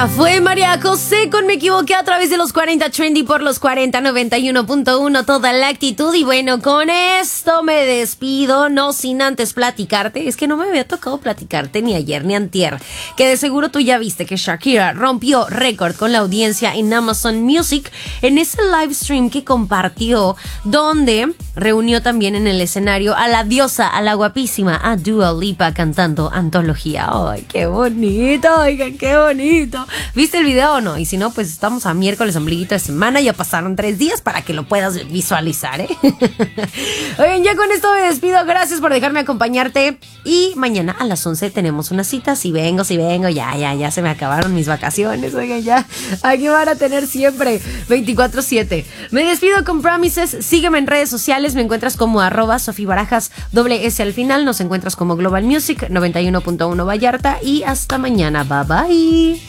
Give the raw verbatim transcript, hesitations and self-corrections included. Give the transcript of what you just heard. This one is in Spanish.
Fue María José con Me Equivoqué a través de los cuarenta Trendy por los cuarenta noventa y uno punto uno, toda la actitud. Y bueno, con esto me despido, no sin antes platicarte. Es que no me había tocado platicarte ni ayer ni antier, que de seguro tú ya viste que Shakira rompió récord con la audiencia en Amazon Music en ese live stream que compartió, donde reunió también en el escenario a la diosa, a la guapísima, a Dua Lipa cantando Antología. ¡Ay, qué bonito! Oigan, qué bonito. ¿Viste el video o no? Y si no, pues estamos a miércoles, ombliguito de semana. Ya pasaron tres días para que lo puedas visualizar, ¿eh? Oigan, ya con esto me despido. Gracias por dejarme acompañarte. Y mañana a las once tenemos una cita. Si vengo, si vengo. Ya, ya, ya se me acabaron mis vacaciones. Oigan, ya. Aquí van a tener siempre veinticuatro siete. Me despido con Promises. Sígueme en redes sociales. Me encuentras como arroba Sofía Barajas, doble S al final. Nos encuentras como Global Music noventa y uno punto uno Vallarta. Y hasta mañana. Bye, bye.